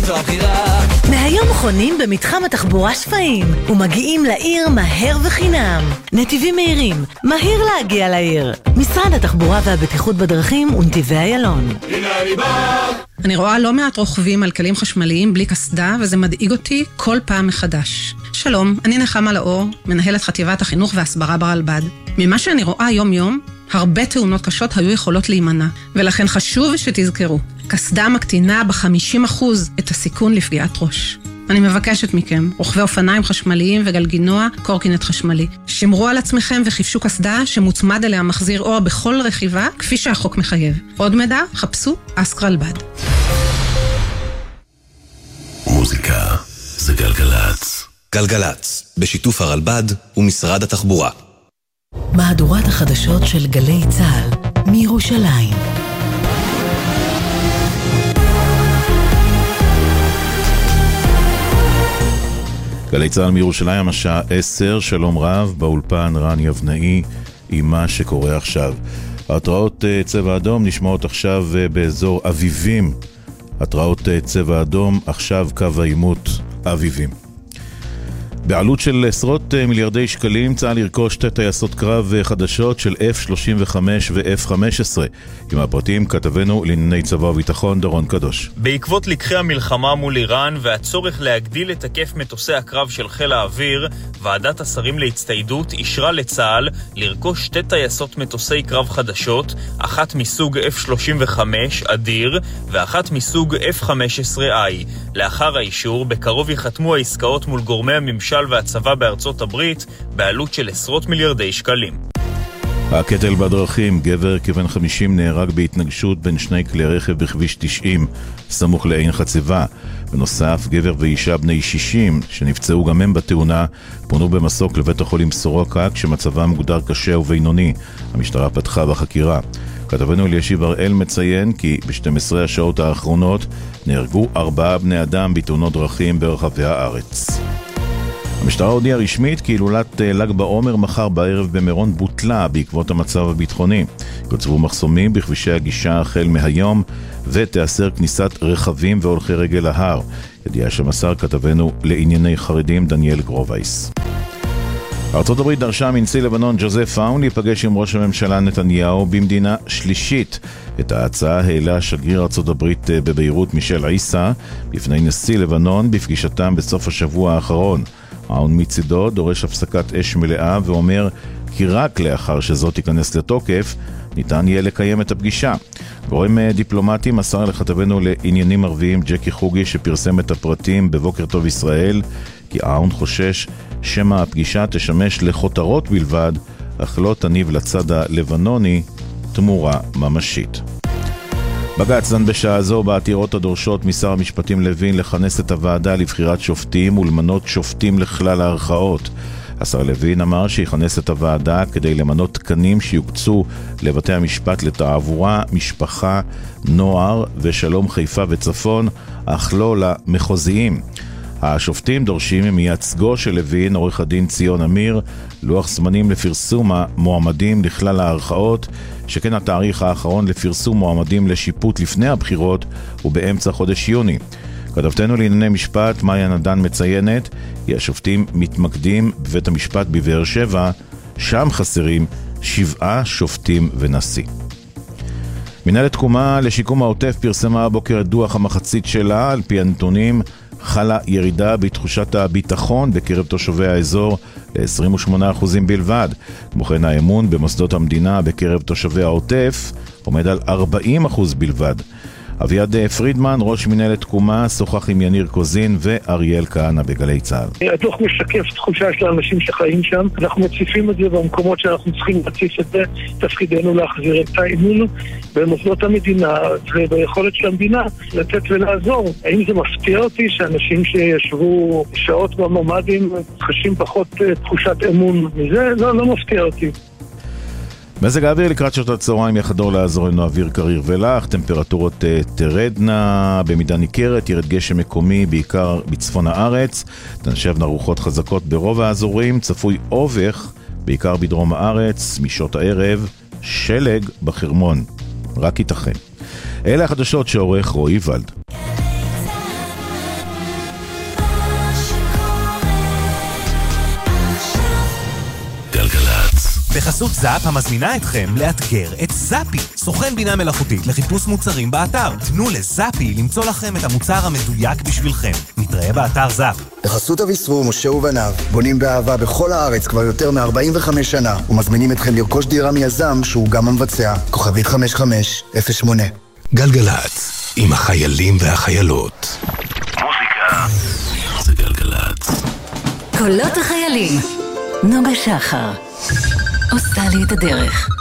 זו הבחירה. מהיום חונים במתחם התחבורה שפיים ומגיעים לעיר מהר וחינם. נתיבים מהירים, מהיר להגיע לעיר. משרד התחבורה והבטיחות בדרכים ונתיבי איילון. הנה אני בא. אני רואה לא מעט רוכבים על כלים חשמליים בלי קסדה, וזה מדאיג אותי כל פעם מחדש. שלום, אני נחמה לאור, מנהלת חטיבת החינוך והסברה ברלב"ד. ממה שאני רואה יום-יום, הרבה תאונות קשות היו יכולות להימנע, ולכן חשוב שתזכרו, קסדה מקטינה ב-50% את הסיכון לפגיעת ראש. אני מבקשת מכם, רוכבי אופניים חשמליים וגלגינוע, קורקינט חשמלי. שמרו על עצמכם וחיפשו קסדה שמוצמד אליה מחזיר אור בכל רכיבה, כפי שהחוק מחייב. עוד מידע, חפשו אסק רלב"ד. מוזיקה זה גלגלץ. גלגלץ, בשיתוף הרלב"ד ומשרד התחבורה. מהדורת החדשות של גלי צה"ל מירושלים. גלי צה"ל מירושלים, השעה 10, שלום רב, באולפן רן יבנאי עם מה שקורה עכשיו. התראות צבע אדום נשמעות עכשיו באזור אביבים. התראות צבע אדום, עכשיו קו העימות אביבים. בעלות של עשרות מיליארדי שקלים צה"ל ירכוש שתי טייסות קרב חדשות של F-35 ו-F-15. עם הפרטים כתבנו לענייני צבא וביטחון דורון קדוש. בעקבות לקחי המלחמה מול איראן והצורך להגדיל את היקף מטוסי הקרב של חיל האוויר, ועדת השרים להצטיידות אישרה לצה"ל לרכוש שתי טייסות מטוסי קרב חדשות, אחת מסוג F-35 אדיר ואחת מסוג F-15I. לאחר האישור, בקרוב יחתמו העסקאות מול גורמי הממשל והצבא בארצות הברית בעלות של עשרות מיליארדי שקלים. הקטל בדרכים, גבר כבן 50 נהרג בהתנגשות בין שני כלי רכב בכביש 90 סמוך לעין חציבה. בנוסף, גבר ואישה בני 60 שנפצעו גם הם בתאונה פונו במסוק לבית החולים סורוקה כשמצבם מוגדר קשה ובינוני. המשטרה פתחה בחקירה. כתבנו אלישיב הראל מציין כי ב-12 השעות האחרונות נהרגו 4 בני אדם בתאונות דרכים ברחבי הארץ. המשטרה הודיעה רשמית כי הילולת ל"ג בעומר מחר בערב במירון בוטלה בעקבות המצב הביטחוני. יוצבו מחסומים בכבישי הגישה החל מהיום ותאסר כניסת רכבים והולכי רגל להר. ידיעה שמסר כתבנו לענייני חרדים דניאל גרובייס. ארצות הברית דרשה מנשיא לבנון ג'וזף אאון להיפגש עם ראש הממשלה נתניהו במדינה שלישית. את ההצעה העלה שגריר ארצות הברית בביירות מישל עיסא בפני נשיא לבנון בפגישתם בסוף השבוע האחרון. אאון מצידו דורש הפסקת אש מלאה ואומר כי רק לאחר שזאת תיכנס לתוקף ניתן יהיה לקיים את הפגישה. גורם דיפלומטי מסר לכתבנו לעניינים ערביים ג'קי חוגי שפרסם את הפרטים בבוקר טוב ישראל כי אאון חושש שמא הפגישה תשמש לכותרות בלבד אך לא תניב לצד הלבנוני תמורה ממשית. בג"ץ דן בשעה זו בעתירות הדורשות משר המשפטים לוין לכנס את הוועדה לבחירת שופטים ולמנות שופטים לכלל הערכאות. השר לוין אמר שיכנס את הוועדה כדי למנות תקנים שיוקצו לבתי המשפט לתעבורה, משפחה, נוער ושלום חיפה וצפון, אך לא למחוזיים. השופטים דורשים מייצגו של לוין, עורך הדין ציון אמיר, לוח זמנים לפרסום המועמדים לכלל הערכאות, שכן התאריך האחרון לפרסום מועמדים לשיפוט לפני הבחירות הוא באמצע חודש יוני. כתבתנו לענייני משפט מאיה נדן מציינת כי השופטים מתמקדים בבית המשפט בבאר שבע, שם חסרים 7 שופטים ונשיא. מנהלת תקומה לשיקום העוטף פרסמה הבוקר את דוח המחצית שלה. על פי הנתונים חלה ירידה בתחושת הביטחון בקרב תושבי האזור ל-28% בלבד. כמו כן האמון במוסדות המדינה בקרב תושבי העוטף עומד על 40% בלבד. אביעד פרידמן, ראש מנהלת תקומה, שוחח עם יניר קוזין ואריאל כהנא בגלי צה"ל. הדוח משקף תחושה של האנשים שחיים שם. אנחנו מציפים את זה במקומות שאנחנו צריכים להציף את זה. תפקידנו להחזיר את האמון במוסדות המדינה וביכולת של המדינה לתת ולעזור. האם זה מפתיע אותי שאנשים שישבו שעות בממ"דים חשים פחות תחושת אמון מזה? לא מפתיע אותי. מזג האוויר לקראת שעות הצהריים יחדור לאזורנו אוויר קריר ולח, טמפרטורות תרדנה במידה ניכרת, ירד גשם מקומי בעיקר בצפון הארץ, תנשבנה רוחות חזקות ברוב האזורים, צפוי אובך בעיקר בדרום הארץ, משעות הערב שלג בחרמון, רק ייתכן. אלה החדשות שעורך רועי ולד. בחסות זאפ המזמינה אתכם לאתגר את זאפי, סוכן בינה מלאכותית לחיפוש מוצרים באתר. תנו לזאפי למצוא לכם את המוצר המדויק בשבילכם. נתראה באתר זאפ. בחסות אביסרו, משה ובניו, בונים באהבה בכל הארץ כבר יותר מ-45 שנה, ומזמינים אתכם לרכוש דירה מיזם שהוא גם המבצע. כוכבית 5508. גלגלץ, עם החיילים והחיילות. מוזיקה זה גלגלץ. קולות החיילים. נוגה שחר עושה לי את הדרך.